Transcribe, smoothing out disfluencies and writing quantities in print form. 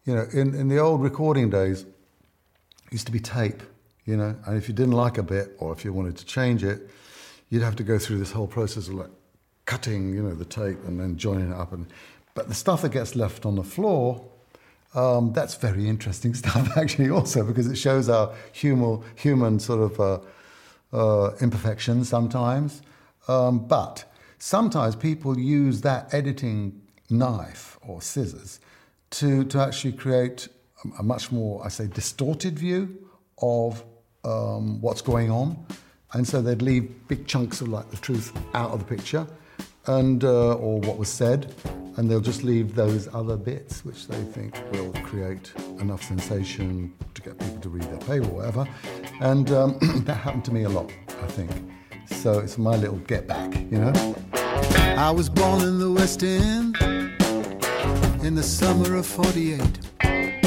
You know, in the old recording days, it used to be tape, you know, and if you didn't like a bit or if you wanted to change it, you'd have to go through this whole process of like cutting, you know, the tape and then joining it up. But the stuff that gets left on the floor, that's very interesting stuff actually also, because it shows our human sort of imperfections sometimes. But sometimes people use that editing knife or scissors to actually create a much more, I say, distorted view of what's going on. And so they'd leave big chunks of like the truth out of the picture and or what was said, and they'll just leave those other bits which they think will create enough sensation to get people to read their paper or whatever. And that happened to me a lot, I think. So it's my little get back, you know? I was born in the West End in the summer of 48.